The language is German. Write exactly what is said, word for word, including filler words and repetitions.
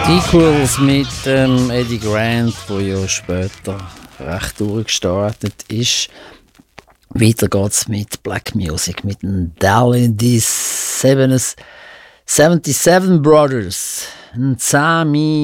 Equals mit ähm, Eddie Grant, der ja später recht durchgestartet ist. Weiter geht's mit Black Music, mit den Dallas seventy-seven Brothers, ein Sami